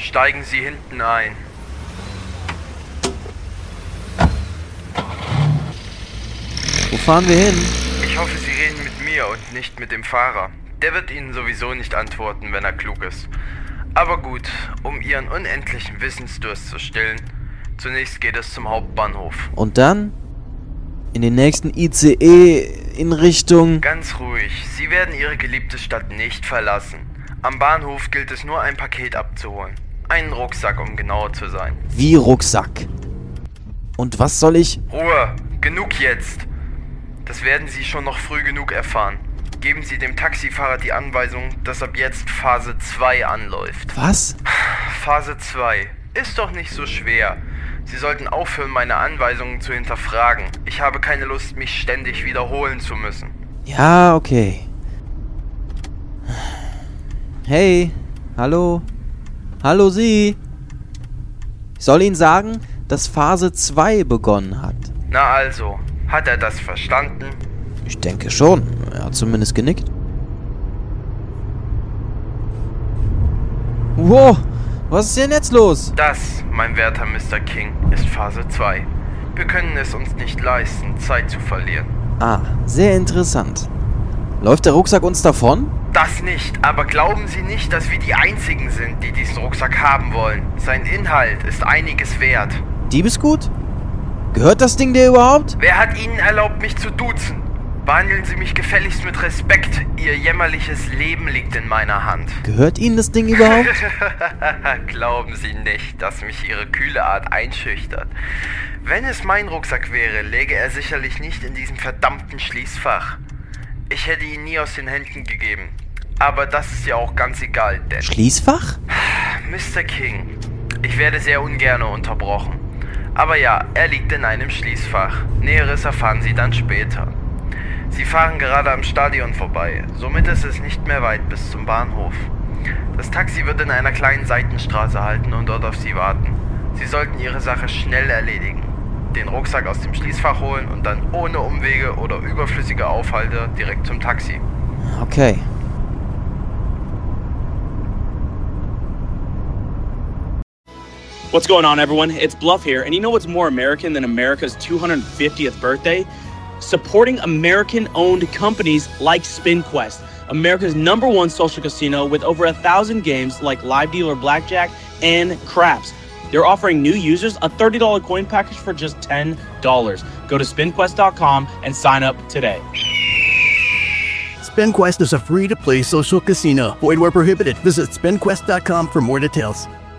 Steigen Sie hinten ein. Wo fahren wir hin? Ich hoffe, Sie reden mit mir und nicht mit dem Fahrer. Der wird Ihnen sowieso nicht antworten, wenn er klug ist. Aber gut, um Ihren unendlichen Wissensdurst zu stillen, zunächst geht es zum Hauptbahnhof. Und dann? In den nächsten ICE in Richtung... Ganz ruhig, Sie werden Ihre geliebte Stadt nicht verlassen. Am Bahnhof gilt es nur, ein Paket abzuholen. Einen Rucksack, um genauer zu sein. Wie Rucksack? Und was soll ich... Ruhe, genug jetzt. Das werden Sie schon noch früh genug erfahren. Geben Sie dem Taxifahrer die Anweisung, dass ab jetzt Phase 2 anläuft. Was? Phase 2. Ist doch nicht so schwer. Sie sollten aufhören, meine Anweisungen zu hinterfragen. Ich habe keine Lust, mich ständig wiederholen zu müssen. Ja, okay. Hey, hallo? Hallo Sie? Ich soll Ihnen sagen, dass Phase 2 begonnen hat. Na also, hat er das verstanden? Ich denke schon. Er hat zumindest genickt. Wow, was ist denn jetzt los? Das, mein werter Mr. King, ist Phase 2. Wir können es uns nicht leisten, Zeit zu verlieren. Ah, sehr interessant. Läuft der Rucksack uns davon? Das nicht, aber glauben Sie nicht, dass wir die Einzigen sind, die diesen Rucksack haben wollen. Sein Inhalt ist einiges wert. Diebesgut? Gehört das Ding dir überhaupt? Wer hat Ihnen erlaubt, mich zu duzen? Behandeln Sie mich gefälligst mit Respekt. Ihr jämmerliches Leben liegt in meiner Hand. Gehört Ihnen das Ding überhaupt? Glauben Sie nicht, dass mich Ihre kühle Art einschüchtert. Wenn es mein Rucksack wäre, läge er sicherlich nicht in diesem verdammten Schließfach. Ich hätte ihn nie aus den Händen gegeben. Aber das ist ja auch ganz egal, denn... Schließfach? Mr. King, ich werde sehr ungern unterbrochen. Aber ja, er liegt in einem Schließfach. Näheres erfahren Sie dann später. Sie fahren gerade am Stadion vorbei, somit ist es nicht mehr weit bis zum Bahnhof. Das Taxi wird in einer kleinen Seitenstraße halten und dort auf Sie warten. Sie sollten Ihre Sache schnell erledigen. Den Rucksack aus dem Schließfach holen und dann ohne Umwege oder überflüssige Aufhalte direkt zum Taxi. Okay. What's going on, everyone? It's Bluff here, and you know what's more American than America's 250th birthday? Supporting American-owned companies like SpinQuest, America's #1 social casino with over 1,000 games like live dealer blackjack and craps. They're offering new users a $30 coin package for just $10. Go to spinquest.com and sign up today. SpinQuest is a free-to-play social casino. Void where prohibited. Visit spinquest.com for more details.